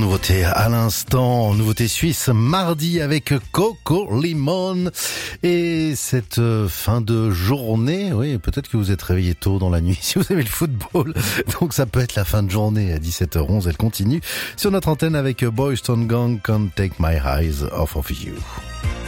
nouveauté à l'instant, nouveauté suisse, mardi avec Coco Limon. Et cette fin de journée, oui, peut-être que vous êtes réveillé tôt dans la nuit si vous aimez le football. Donc ça peut être la fin de journée à 17h11. Elle continue sur notre antenne avec Boys Town Gang, Can't Take My Eyes Off of You.